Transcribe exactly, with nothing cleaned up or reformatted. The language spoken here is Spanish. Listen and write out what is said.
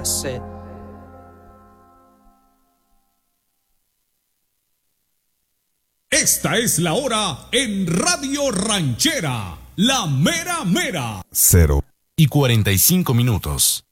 sé. Esta es la hora en Radio Ranchera, la mera mera. Cero y cuarenta y cinco minutos.